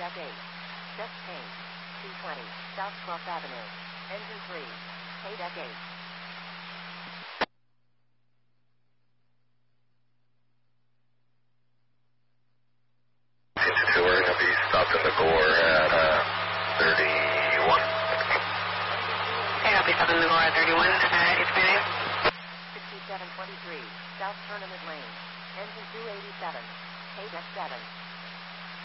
deck 8. Check change. 220, South Cross Avenue. Engine 3. Pay deck 8. We're going to be stopped in the Gore at 31. Okay, I'll be stopping in the Gore at 31. It's my name. 6723, South Tournament Lane. Engine 287. Pay deck 7.